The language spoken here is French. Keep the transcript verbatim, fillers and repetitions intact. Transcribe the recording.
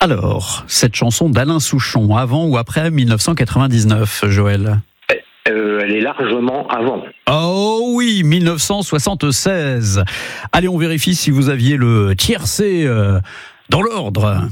Alors, cette chanson d'Alain Souchon, avant ou après dix-neuf cent quatre-vingt-dix-neuf, Joël ? Euh, elle est largement avant. Oh oui, dix-neuf cent soixante-seize. Allez, on vérifie si vous aviez le tiercé euh, dans l'ordre.